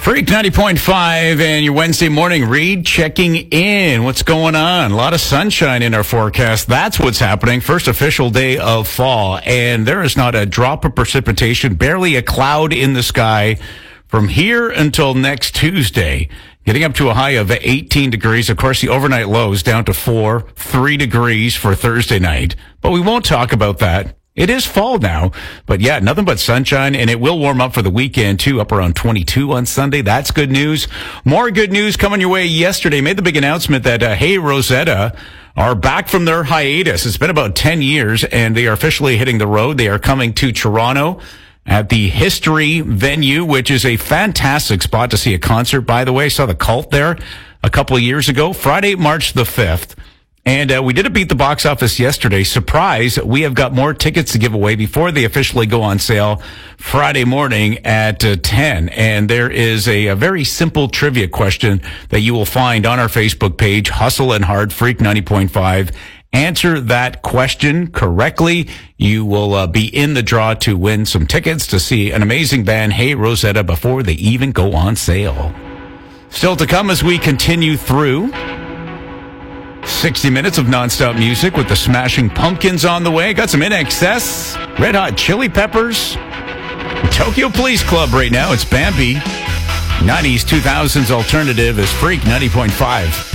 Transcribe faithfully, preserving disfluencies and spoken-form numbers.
Freak ninety point five and your Wednesday morning read checking in. What's going on? A lot of sunshine in our forecast. That's what's happening. First official day of fall, and there is not a drop of precipitation, barely a cloud in the sky from here until next Tuesday. Getting up to a high of eighteen degrees. Of course, the overnight low is down to four, three degrees for Thursday night. But we won't talk about that. It is fall now, but yeah, nothing but sunshine, and it will warm up for the weekend too, up around twenty-two on Sunday. That's good news. More good news coming your way yesterday. Made the big announcement that uh, Hey Rosetta are back from their hiatus. It's been about ten years, and they are officially hitting the road. They are coming to Toronto at the History venue, which is a fantastic spot to see a concert, by the way. I saw the Cult there a couple of years ago, Friday, March the fifth. And uh, we did a Beat the Box Office yesterday. Surprise, we have got more tickets to give away before they officially go on sale Friday morning at uh, ten. And there is a, a very simple trivia question that you will find on our Facebook page, Hustle and Hard, Freak ninety point five. Answer that question correctly. You will uh, be in the draw to win some tickets to see an amazing band, Hey Rosetta, before they even go on sale. Still to come as we continue through sixty minutes of nonstop music with the Smashing Pumpkins on the way. Got some I N X S, Red Hot Chili Peppers, Tokyo Police Club right now. It's Bambi. nineties, two thousands alternative is Freak ninety point five.